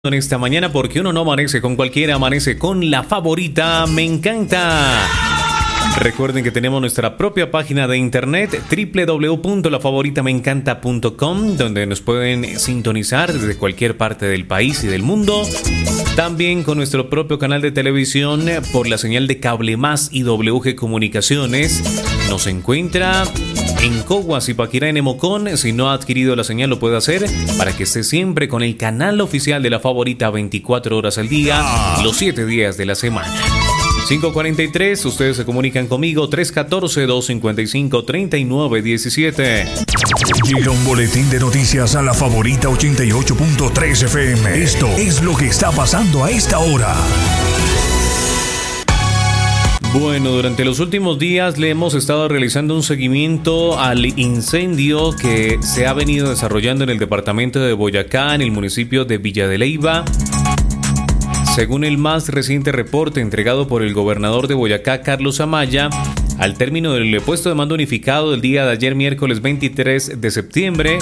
En esta mañana, porque uno no amanece con cualquiera, amanece con La Favorita Me Encanta. Recuerden que tenemos nuestra propia página de internet www.lafavoritameencanta.com, donde nos pueden sintonizar desde cualquier parte del país y del mundo. También con nuestro propio canal de televisión por la señal de Cable Más y WG Comunicaciones. Nos encuentra en Cogua, Zipaquirá, en Emocón. Si no ha adquirido la señal, lo puede hacer para que esté siempre con el canal oficial de La Favorita 24 horas al día, los 7 días de la semana. 5:43, ustedes se comunican conmigo, 314-255-3917. Llega un boletín de noticias a La Favorita 88.3 FM. Esto es lo que está pasando a esta hora. Bueno, durante los últimos días le hemos estado realizando un seguimiento al incendio que se ha venido desarrollando en el departamento de Boyacá, en el municipio de Villa de Leyva. Según el más reciente reporte entregado por el gobernador de Boyacá, Carlos Amaya, al término del puesto de mando unificado del día de ayer, miércoles 23 de septiembre,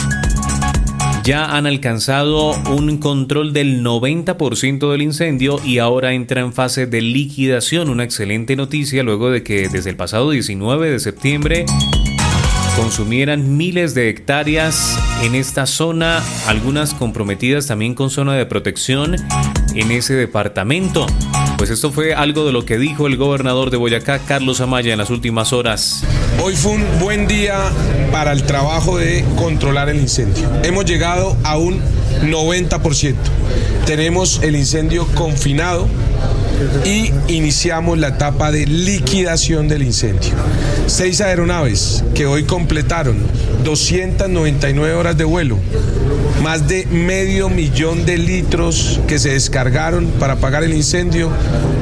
ya han alcanzado un control del 90% del incendio y ahora entra en fase de liquidación. Una excelente noticia luego de que desde el pasado 19 de septiembre consumieran miles de hectáreas en esta zona, algunas comprometidas también con zona de protección en ese departamento. Pues esto fue algo de lo que dijo el gobernador de Boyacá, Carlos Amaya, en las últimas horas. Hoy fue un buen día para el trabajo de controlar el incendio. Hemos llegado a un 90%. Tenemos el incendio confinado y iniciamos la etapa de liquidación del incendio. 6 aeronaves que hoy completaron 299 horas de vuelo, más de 500,000 de litros que se descargaron para apagar el incendio,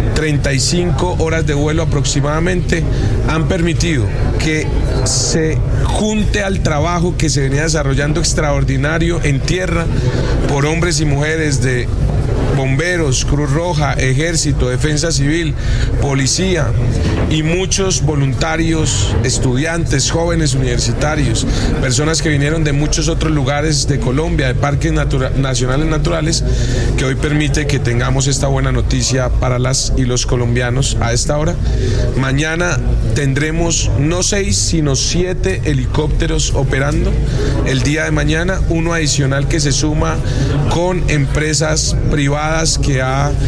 35 horas de vuelo aproximadamente, han permitido que se junte al trabajo que se venía desarrollando extraordinario en tierra por hombres y mujeres de bomberos, Cruz Roja, Ejército, Defensa Civil, Policía y muchos voluntarios, estudiantes, jóvenes universitarios, personas que vinieron de muchos otros lugares de Colombia, de parques nacionales naturales, que hoy permite que tengamos esta buena noticia para las y los colombianos a esta hora. Mañana tendremos no 6, sino 7 helicópteros operando. El día de mañana, uno adicional que se suma con empresas privadas que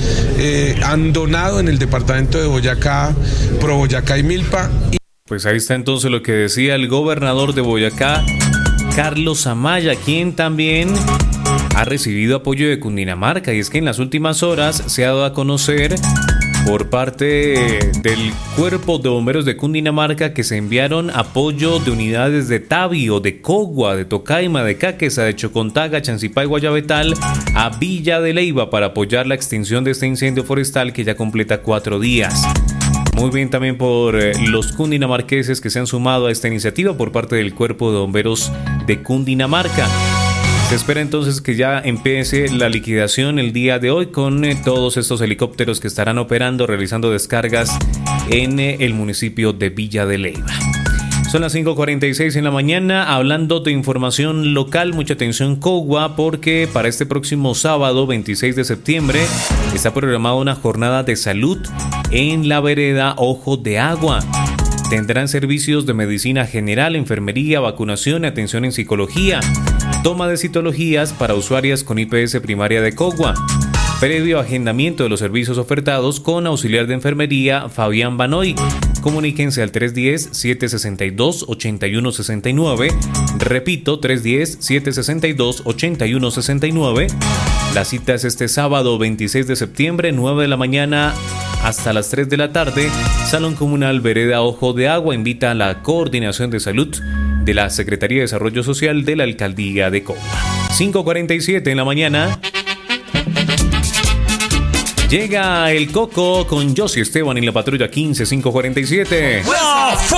han donado en el departamento de Boyacá, Pro Boyacá y Milpa. Pues ahí está entonces lo que decía el gobernador de Boyacá, Carlos Amaya, quien también ha recibido apoyo de Cundinamarca, y es que en las últimas horas se ha dado a conocer por parte del Cuerpo de Bomberos de Cundinamarca que se enviaron apoyo de unidades de Tabio, de Cogua, de Tocaima, de Caquesa, de Chocontaga, Chancipá y Guayabetal a Villa de Leyva para apoyar la extinción de este incendio forestal que ya completa 4 días. Muy bien también por los cundinamarqueses que se han sumado a esta iniciativa por parte del Cuerpo de Bomberos de Cundinamarca. Se espera entonces que ya empiece la liquidación el día de hoy con todos estos helicópteros que estarán operando, realizando descargas en el municipio de Villa de Leyva. Son las 5:46 en la mañana. Hablando de información local, mucha atención Cogua, porque para este próximo sábado 26 de septiembre está programada una jornada de salud en la vereda Ojo de Agua. Tendrán servicios de medicina general, enfermería, vacunación, atención en psicología, toma de citologías para usuarias con IPS primaria de Cogua. Previo agendamiento de los servicios ofertados con auxiliar de enfermería Fabián Banoy. Comuníquense al 310-762-8169. Repito, 310-762-8169. La cita es este sábado 26 de septiembre, 9 de la mañana hasta las 3 de la tarde. Salón Comunal Vereda Ojo de Agua invita a la Coordinación de Salud de la Secretaría de Desarrollo Social de la Alcaldía de Cogua. 5:47 en la mañana. Llega el Coco con Josie Esteban en la patrulla 15, 5:47.